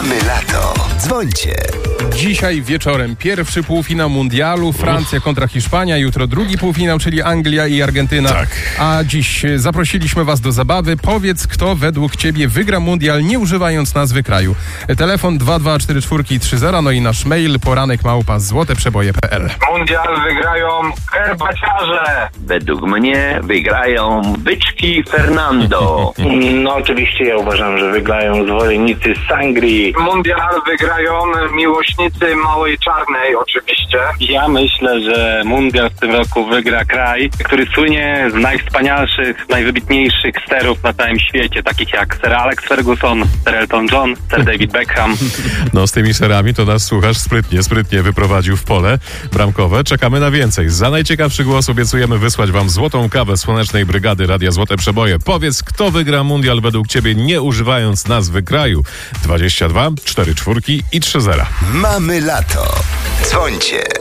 My lato. Dzwońcie. Dzisiaj wieczorem pierwszy półfinał mundialu, Francja kontra Hiszpania, jutro drugi półfinał, czyli Anglia i Argentyna. Tak. A dziś zaprosiliśmy was do zabawy. Powiedz, kto według ciebie wygra mundial, nie używając nazwy kraju. Telefon 22430, no i nasz mail poranek@złoteprzeboje.pl. Mundial wygrają herbaciarze. Według mnie wygrają byczki Fernando. No oczywiście ja uważam, że wygrają zwolennicy sangrii. Mundial wygrają miłośnicy Małej Czarnej oczywiście. Ja myślę, że mundial w tym roku wygra kraj, który słynie z najwspanialszych, najwybitniejszych sterów na całym świecie, takich jak Sir Alex Ferguson, Sir Elton John, Sir David Beckham. No z tymi serami to nas słuchasz sprytnie wyprowadził w pole bramkowe. Czekamy na więcej. Za najciekawszy głos obiecujemy wysłać wam złotą kawę Słonecznej Brygady Radia Złote Przeboje. Powiedz, kto wygra mundial według ciebie, nie używając nazwy kraju. 22 44 i 30. Mamy lato. Dzwońcie.